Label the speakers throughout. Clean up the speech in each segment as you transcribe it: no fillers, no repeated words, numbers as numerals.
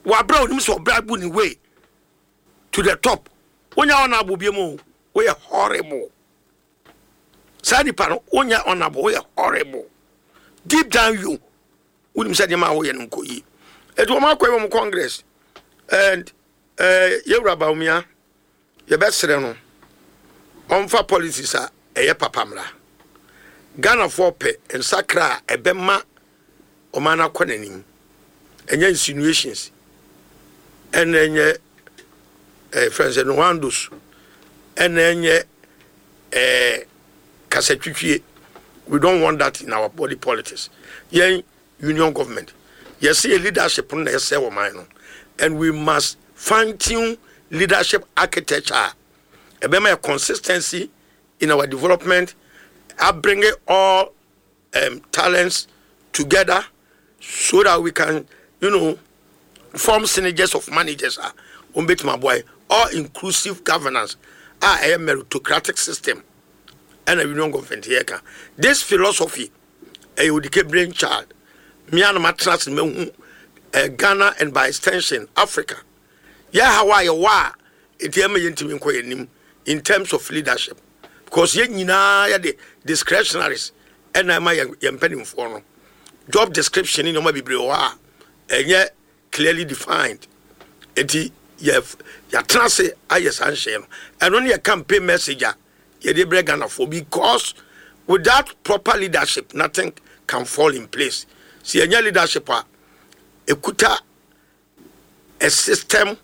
Speaker 1: wa bra onim so bra bu ni way to the top onya honorable bi mu we horrible sadi pano onya honorable we horrible deep down you unim sadi ma wo ye nko yi eto ma kwa mu congress and yewra baumia ye besere no onfa policies a eye papamra Ghana for pe ensakra ebema omana konanim enya insinuations enenye friends and wandos enenye kasetwitwie. We don't want that in our body politics. Yen union government yes a leadership on the say woman and we must fine tune leadership architecture ebema consistency in our development. I bring all talents together so that we can, form synergies of managers. My boy, all inclusive governance, a meritocratic system, and a union government here. This philosophy, a UDK brainchild, Myanmar trust me, Ghana and by extension Africa. Yeah, Hawaii, it in terms of leadership. Because ye the discretionaries and I my penning for job description in my biblio and yet clearly defined. Eti ya transe ayes anshen and only a campaign messenger ye de bregana for because without proper leadership nothing can fall in place. See any leadership ekuta a system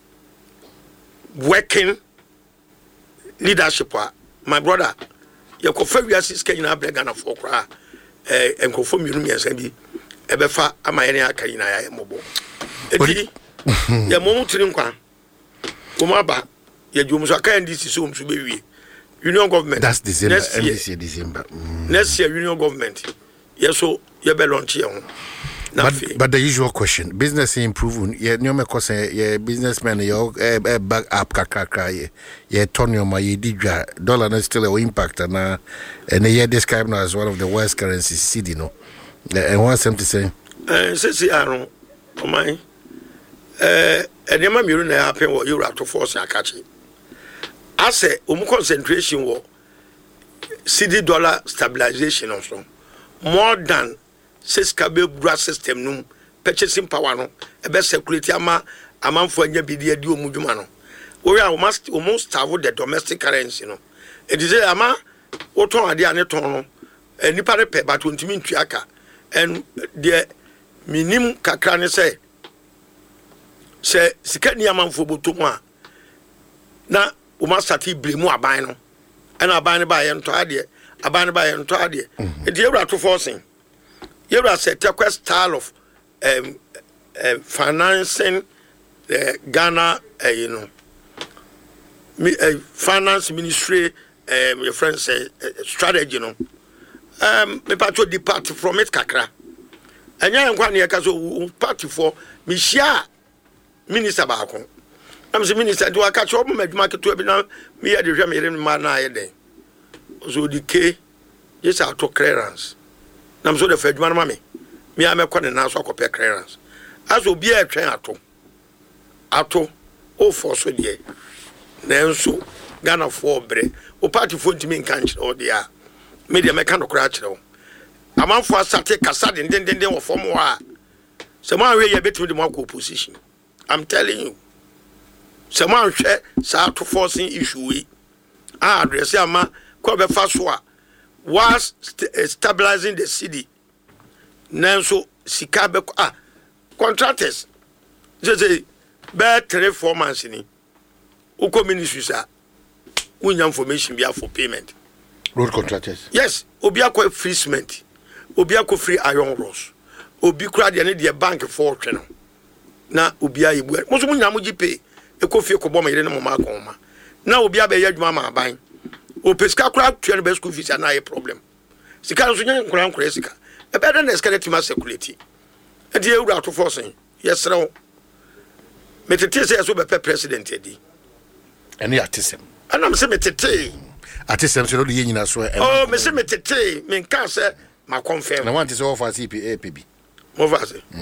Speaker 1: working leadership. My brother, you confirm we are scaling up Ghana for cry and confirm you me as be ebefa amayenia kayina ya mobo. Eti ya momu trinkwa. Umaba ya jumuso kan this so msu be union government.
Speaker 2: That's December. December.
Speaker 1: Next year union government. Yes so you be launch here.
Speaker 2: But the usual question, business improve. Yeah, no me cause yeah businessmen you back up kakra yeah turn your money dollar is still a impact and yeah described now as one of the worst currencies cedi no. And what's them to say?
Speaker 1: Say aro o mai and the miru na happen what you have to force and catch it. I say concentration wo cedi dollar stabilization also more than says Kabe Bra system no purchasing power no ebe security amanfo anya bidi adi omudwuma no we are almost starve the domestic currency no it is ama woton ade ane ton no nipa repe but ontimi ntuaka and the minim kakra ne say sika ni amanfo botomu a na o ma start blemu aban no and aban ba ye nto ade aban ba ye nto ade e dey ewra to forcing you are set a style of financing Ghana, finance ministry, your friends say strategy, me pato depart from it kakra. And ya nkwa ne kaso party for me share minister baako. I'm the minister do catch up me market to be now me ya de me man na ye den. So the K yes auto clearance. Nam so the fedman mame me amekwa ne na so akopɛ clearance as obi a twɛn ato o for so de nanso Ghana for bre o party for ntimi nkan kyerɛ o de a me de meka no kora kyerɛ o amanfo asate kasa den wo form wa se ma hwe ye betimi de mo akɔ opposition. I'm telling you se ma hwe sa to forcing issue we address ama ko be fa so a was stabilizing the city. Nanso sikabe contractors just say be 3-4 months ni uko ministries a unya information bia for payment.
Speaker 2: Road contractors,
Speaker 1: yes, obi akọ free cement, obi akọ free iron rods, obi kura de ne de bank for twe no na obi ayebu mo so munya mo gipe ekofie ko bom yire ne mo ma akoma na obi abe ya dwuma ma ban o pesika kura tue be school fees na ye problem sika nso nya nkura sika e better na escalate ma security e dey ewura to forcing yes rew metete say so be president edi
Speaker 2: ene atisem
Speaker 1: anam se metete
Speaker 2: atisem so do ye nyina so
Speaker 1: oh me se metete me nka se ma confirm
Speaker 2: na want to say offer CPA PB
Speaker 1: mo va se